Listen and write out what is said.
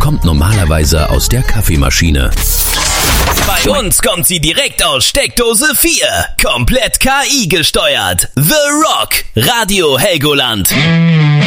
kommt normalerweise aus der Kaffeemaschine. Bei uns kommt sie direkt aus Steckdose 4. Komplett KI gesteuert. The Rock. Radio Helgoland.